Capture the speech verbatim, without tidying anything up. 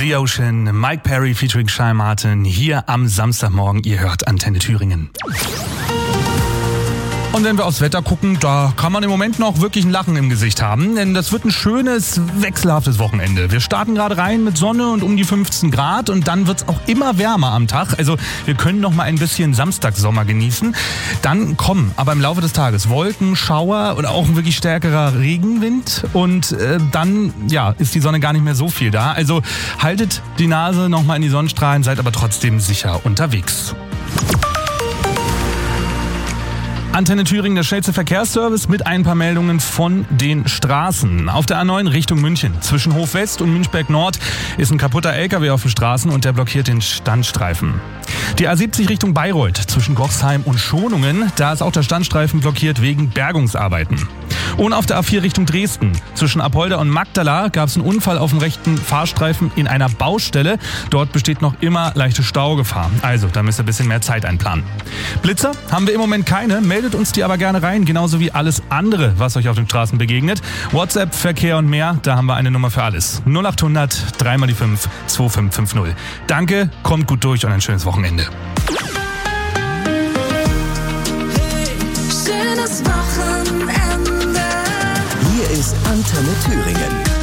the Ocean, Mike Perry featuring Shy Martin hier am Samstagmorgen. Ihr hört Antenne Thüringen. Und wenn wir aufs Wetter gucken, da kann man im Moment noch wirklich ein Lachen im Gesicht haben, denn das wird ein schönes, wechselhaftes Wochenende. Wir starten gerade rein mit Sonne und um die fünfzehn Grad und dann wird's auch immer wärmer am Tag. Also wir können noch mal ein bisschen Samstagssommer genießen. Dann kommen aber im Laufe des Tages Wolken, Schauer oder auch ein wirklich stärkerer Regenwind und äh, dann ja ist die Sonne gar nicht mehr so viel da. Also haltet die Nase noch mal in die Sonnenstrahlen, seid aber trotzdem sicher unterwegs. Antenne Thüringen, der schnellste Verkehrsservice mit ein paar Meldungen von den Straßen. Auf der A neun Richtung München. Zwischen Hof West und Münchberg Nord ist ein kaputter L K W auf den Straßen und der blockiert den Standstreifen. Die A siebzig Richtung Bayreuth zwischen Gochsheim und Schonungen. Da ist auch der Standstreifen blockiert wegen Bergungsarbeiten. Und auf der A vier Richtung Dresden. Zwischen Apolda und Magdala gab es einen Unfall auf dem rechten Fahrstreifen in einer Baustelle. Dort besteht noch immer leichte Staugefahr. Also, da müsst ihr ein bisschen mehr Zeit einplanen. Blitzer haben wir im Moment keine. Meldet uns die aber gerne rein. Genauso wie alles andere, was euch auf den Straßen begegnet. WhatsApp, Verkehr und mehr. Da haben wir eine Nummer für alles. null acht hundert drei mal die fünf zwei fünf fünf null. Danke, kommt gut durch und ein schönes Wochenende. Hey, schönes Wochenende. Hier ist Antenne Thüringen.